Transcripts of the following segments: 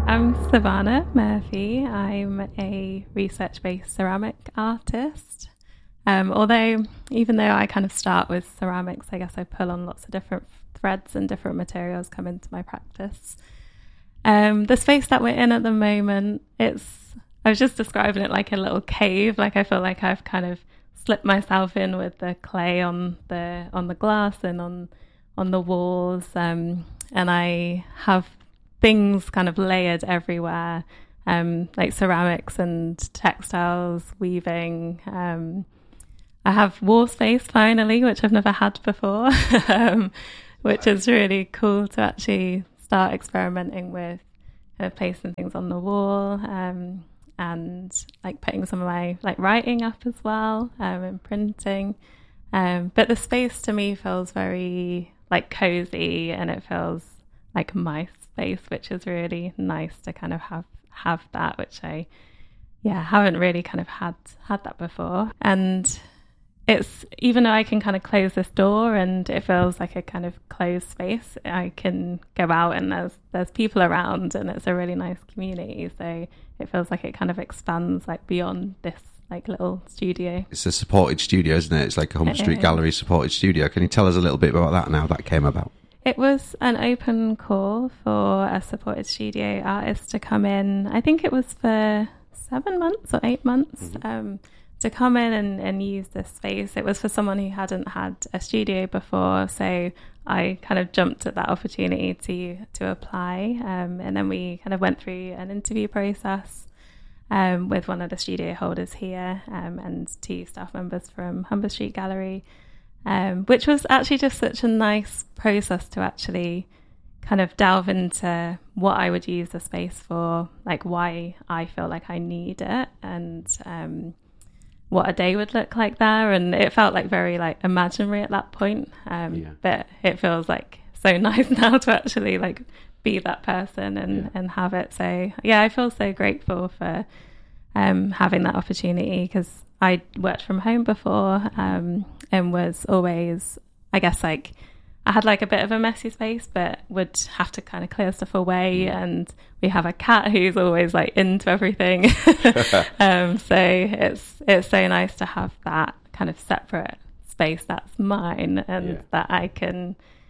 I'm Savannah Murphy. I'm a research-based ceramic artist. Even though I kind of start with ceramics, I guess I pull on lots of different threads and different materials come into my practice. The space that we're in at the moment, I was just describing it like a little cave. Like I feel like I've kind of slipped myself in with the clay on the glass and on the walls, and I have things kind of layered everywhere, like ceramics and textiles, weaving. I have wall space finally, which I've never had before, which is really cool to actually start experimenting with placing things on the wall, and like putting some of my like writing up as well, and printing. But the space to me feels very like cozy, and it feels like my space, which is really nice to kind of have that, which I haven't really kind of had that before. And it's, even though I can kind of close this door and it feels like a kind of closed space, I can go out and there's people around, and it's a really nice community, so it feels like it kind of expands like beyond this like little studio. It's a supported studio, isn't it? It's like a Humber Street Gallery supported studio. Can you tell us a little bit about that and how that came about? It was an open call for a supported studio artist to come in. I think it was for 7 months or 8 months, to come in and use this space. It was for someone who hadn't had a studio before, so I kind of jumped at that opportunity to apply, and then we kind of went through an interview process with one of the studio holders here, and 2 staff members from Humber Street Gallery, which was actually just such a nice process to actually kind of delve into what I would use the space for, like why I feel like I need it, and what a day would look like there. And it felt like very like imaginary at that point, but it feels like so nice now to actually like be that person and have it. So I feel so grateful for having that opportunity, because I worked from home before, and was always, I guess, like I had like a bit of a messy space, but would have to kind of clear stuff away. And we have a cat who's always like into everything. So it's so nice to have that kind of separate space that's mine, and that I can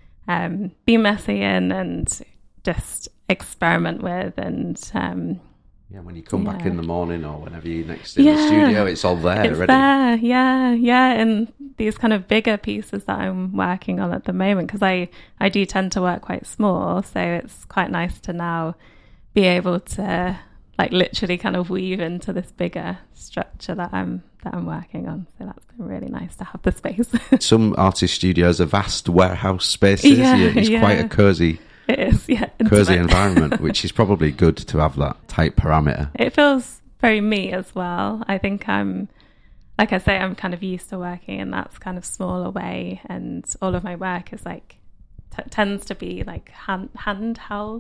be messy in and just experiment with. And when you come back in the morning or whenever you're next in the studio, it's all there. It's ready. There, and these kind of bigger pieces that I'm working on at the moment, because I do tend to work quite small, so it's quite nice to now be able to like literally kind of weave into this bigger structure that I'm working on. So that's been really nice to have the space. Some artist studios are vast warehouse spaces. It's quite a cozy. It is, cozy environment, which is probably good to have that tight parameter. It feels very me as well. I think like I say, I'm kind of used to working in that kind of smaller way, and all of my work is like tends to be like hand-held,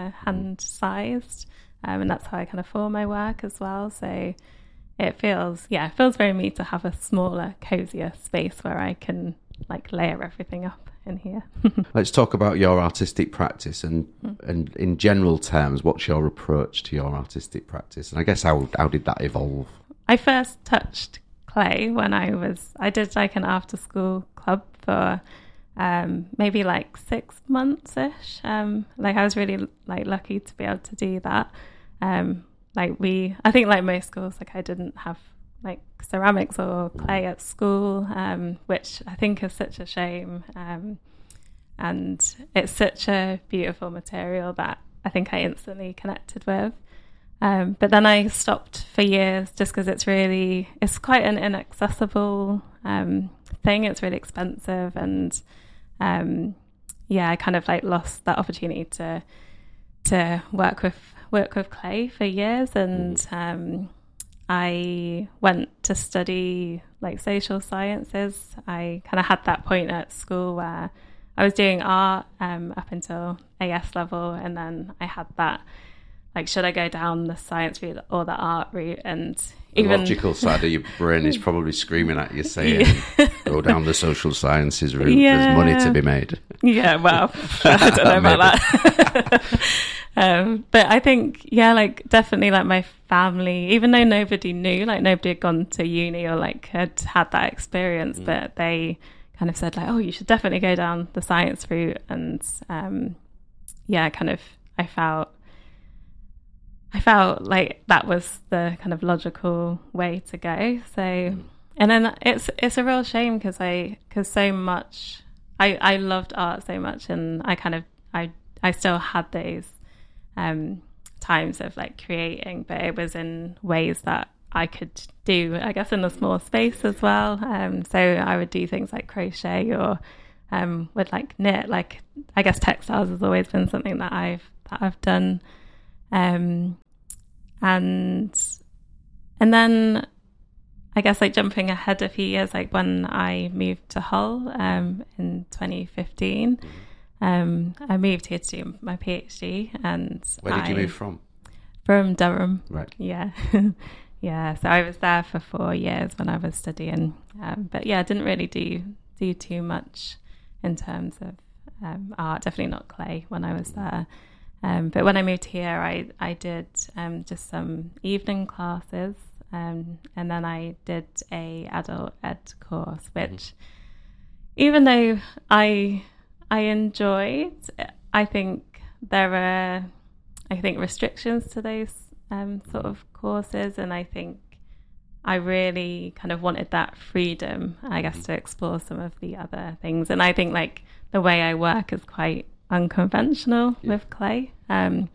hand-sized, and that's how I kind of form my work as well. So it feels very me to have a smaller, cozier space where I can like layer everything up in here. Let's talk about your artistic practice, and in general terms, what's your approach to your artistic practice? And I guess how did that evolve? I first touched clay when I did like an after school club for maybe like 6 months-ish. Like I was really like lucky to be able to do that. I think like most schools, like I didn't have like ceramics or clay at school, which I think is such a shame. And it's such a beautiful material that I think I instantly connected with. But then I stopped for years just because it's quite an inaccessible thing. It's really expensive, and I kind of like lost that opportunity to work with clay for years. And I went to study like social sciences. I kind of had that point at school where I was doing art up until AS level, and then I had that like, should I go down the science route or the art route? And the logical side of your brain is probably screaming at you saying, go down the social sciences route, there's money to be made. Yeah, well, I don't know about that. But I think, yeah, like definitely like my family, even though nobody knew, like nobody had gone to uni or like had had that experience, but they kind of said like, oh, you should definitely go down the science route. And yeah, kind of I felt like that was the kind of logical way to go. So, and then it's a real shame because so much, I loved art so much, and I still had those times of like creating, but it was in ways that I could do, I guess, in a small space as well. So I would do things like crochet or would like knit. Like I guess textiles has always been something that I've done. And then I guess like jumping ahead a few years, like when I moved to Hull in 2015, I moved here to do my PhD. And where did you move from? From Durham. Right. Yeah. Yeah. So I was there for 4 years when I was studying. But yeah, I didn't really do too much in terms of art, definitely not clay when I was there. But when I moved here, I did just some evening classes, and then I did a adult ed course, which even though I enjoyed, I think there are restrictions to those sort of courses, and I think I really kind of wanted that freedom, I guess, to explore some of the other things. And I think like the way I work is quite unconventional with clay, and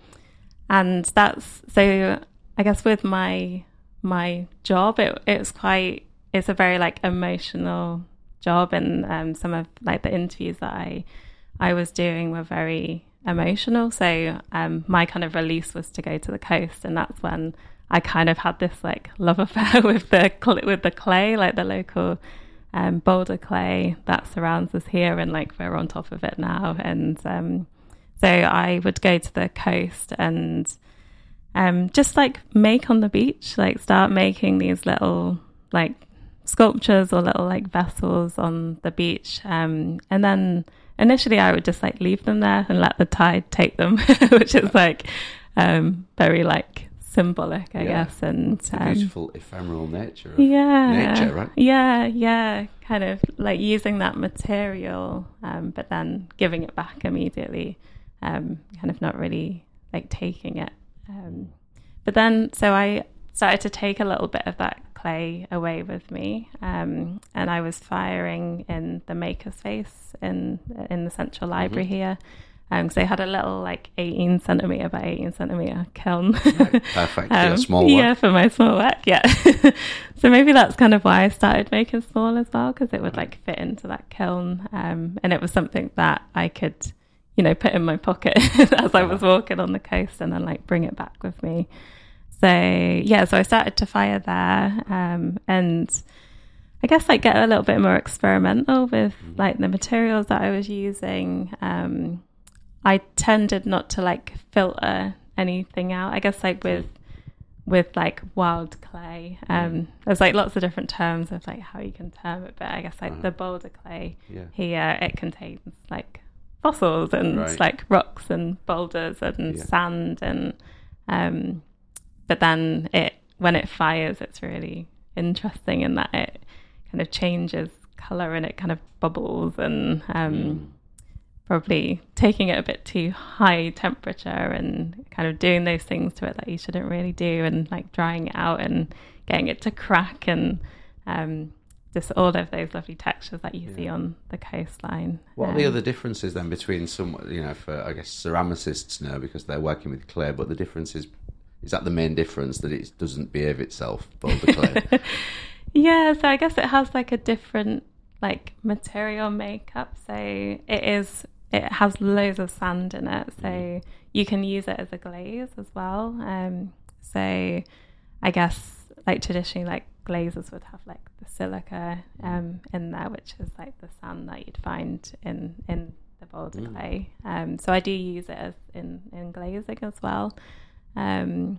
that's so I guess with my job it's a very like emotional job, and some of like the interviews that I was doing were very emotional, so my kind of release was to go to the coast, and that's when I kind of had this like love affair with the clay, like the local boulder clay that surrounds us here, and like we're on top of it now. And so I would go to the coast and just like make on the beach, like start making these little like sculptures or little like vessels on the beach, and then initially I would just like leave them there and let the tide take them, which is like very like symbolic, I guess. And the beautiful ephemeral nature of nature, right? Yeah, kind of like using that material, but then giving it back immediately, kind of not really like taking it. But then, so I started to take a little bit of that clay away with me, and I was firing in the makerspace in the central library here. So they had a little like 18 centimetre by 18 centimetre kiln. Perfect. Yeah, small work. Yeah, for my small work, yeah. So maybe that's kind of why I started making small as well, because it would like fit into that kiln. And it was something that I could, put in my pocket as I was walking on the coast, and then like bring it back with me. So yeah, so I started to fire there, and I guess like get a little bit more experimental with like the materials that I was using. I tended not to like filter anything out. I guess like with like wild clay, there's like lots of different terms of like how you can term it, but I guess like the boulder clay here, it contains like fossils and like rocks and boulders and sand, and but then when it fires, it's really interesting in that it kind of changes color and it kind of bubbles, and probably taking it a bit too high temperature and kind of doing those things to it that you shouldn't really do, and like drying it out and getting it to crack, and just all of those lovely textures that you see on the coastline. What are the other differences then between some, for I guess ceramicists now, because they're working with clay, but the difference is that the main difference, that it doesn't behave itself, boulder clay? Yeah, so I guess it has like a different like material makeup. So it has loads of sand in it, so you can use it as a glaze as well. So I guess like traditionally like glazes would have like the silica in there, which is like the sand that you'd find in the boulder clay. So I do use it as in glazing as well. And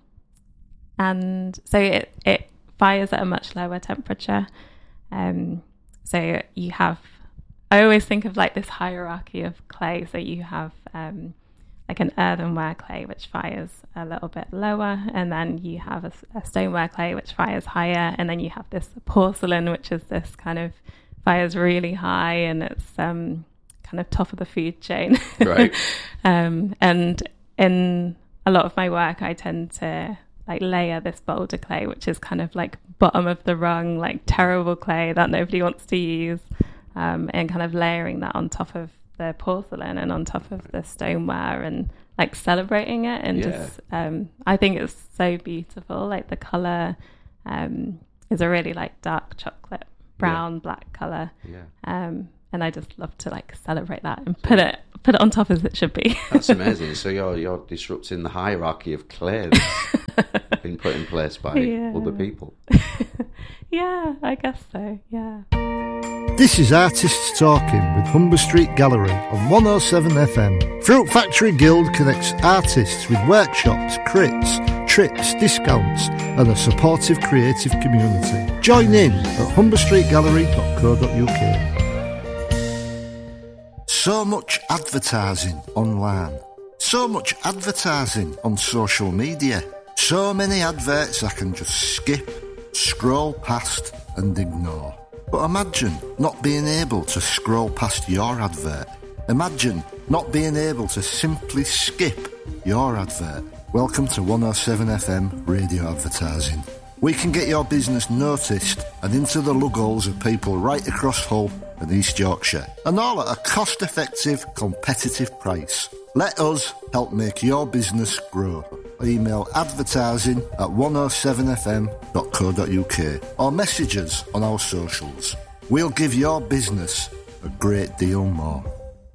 so it fires at a much lower temperature. So you have, I always think of like this hierarchy of clay. So you have like like an earthenware clay which fires a little bit lower, and then you have a stoneware clay which fires higher, and then you have this porcelain which is this kind of fires really high, and it's kind of top of the food chain. Right. And in a lot of my work I tend to like layer this boulder clay, which is kind of like bottom of the rung, like terrible clay that nobody wants to use, and kind of layering that on top of the porcelain and on top of the stoneware, and like celebrating it, and just I think it's so beautiful. Like the color is a really like dark chocolate brown black color, and I just love to like celebrate that and put it on top as it should be. That's amazing. So you're disrupting the hierarchy of clay that's been put in place by other people. Yeah, I guess so. Yeah. This is Artists Talking with Humber Street Gallery on 107 FM. Fruit Factory Guild connects artists with workshops, crits, trips, discounts and a supportive creative community. Join in at humberstreetgallery.co.uk. So much advertising online. So much advertising on social media. So many adverts I can just skip, scroll past and ignore. But imagine not being able to scroll past your advert. Imagine not being able to simply skip your advert. Welcome to 107 FM radio advertising. We can get your business noticed and into the lugholes of people right across Hull and East Yorkshire. And all at a cost-effective, competitive price. Let us help make your business grow. Email advertising@107fm.co.uk or message us on our socials. We'll give your business a great deal more.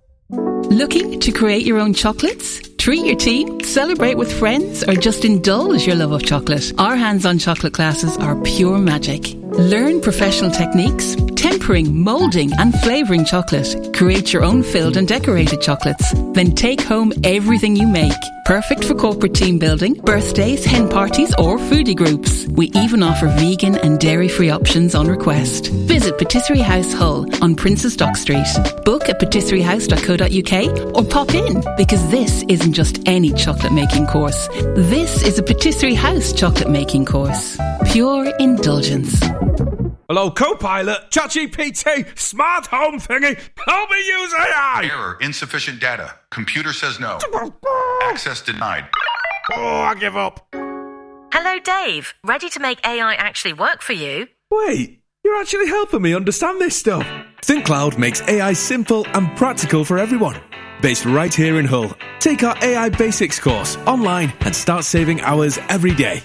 Looking to create your own chocolates? Treat your team, celebrate with friends, or just indulge your love of chocolate? Our hands-on chocolate classes are pure magic. Learn professional techniques, tempering, moulding and flavouring chocolate. Create your own filled and decorated chocolates. Then take home everything you make. Perfect for corporate team building, birthdays, hen parties or foodie groups. We even offer vegan and dairy-free options on request. Visit Patisserie House Hull on Prince's Dock Street. Book at patisseriehouse.co.uk or pop in, because this isn't just any chocolate making course. This is a Patisserie House chocolate making course. Pure indulgence. Hello, Copilot, ChatGPT, smart home thingy, help me use AI! Error, insufficient data. Computer says no. Access denied. Oh, I give up. Hello, Dave. Ready to make AI actually work for you? Wait, you're actually helping me understand this stuff. ThinkCloud makes AI simple and practical for everyone. Based right here in Hull. Take our AI Basics course online and start saving hours every day.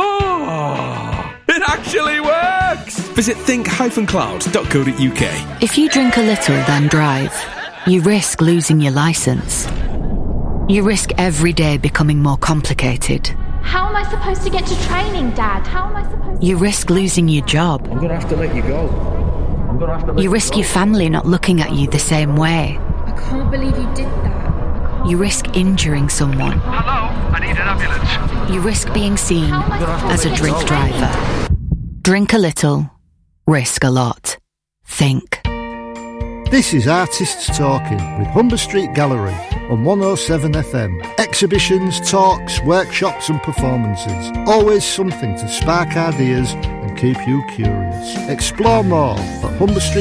Oh, it actually works! Visit think-cloud.co.uk. If you drink a little then drive, you risk losing your licence. You risk every day becoming more complicated. How am I supposed to get to training, Dad? How am I supposed to... You risk losing your job. I'm going to have to let you go. You risk your family not looking at you the same way. I can't believe you did that. You risk injuring someone. Hello, I need an ambulance. You risk being seen as a drink driver. Drink a little, risk a lot. Think. This is Artists Talking with Humber Street Gallery on 107 FM. Exhibitions, talks, workshops and performances. Always something to spark ideas and keep you curious. Explore more at Humber Street